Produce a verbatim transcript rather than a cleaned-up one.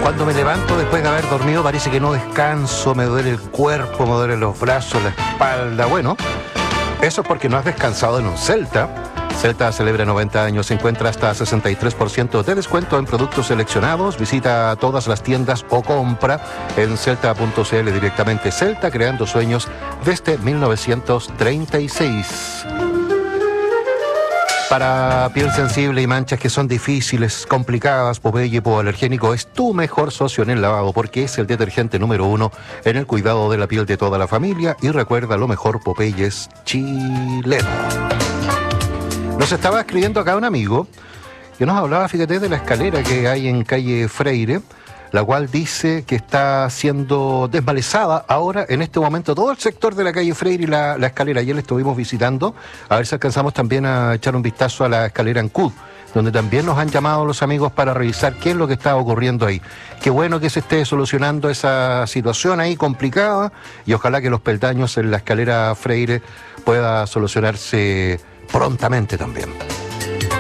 Cuando me levanto después de haber dormido parece que no descanso, me duele el cuerpo, me duelen los brazos, la espalda. Bueno, eso es porque no has descansado en un Celta. Celta celebra noventa años, se encuentra hasta sesenta y tres por ciento de descuento en productos seleccionados. Visita todas las tiendas o compra en celta punto c l directamente. Celta, creando sueños desde mil novecientos treinta y seis. Para piel sensible y manchas que son difíciles, complicadas, Popeye hipoalergénico es tu mejor socio en el lavado porque es el detergente número uno en el cuidado de la piel de toda la familia. Y recuerda, lo mejor, Popeye es chileno. Nos estaba escribiendo acá un amigo que nos hablaba, fíjate, de la escalera que hay en calle Freire, la cual dice que está siendo desmalezada ahora, en este momento, todo el sector de la calle Freire y la, la escalera. Ayer la estuvimos visitando, a ver si alcanzamos también a echar un vistazo a la escalera en Cud, donde también nos han llamado los amigos para revisar qué es lo que está ocurriendo ahí. Qué bueno que se esté solucionando esa situación ahí complicada y ojalá que los peldaños en la escalera Freire pueda solucionarse prontamente también.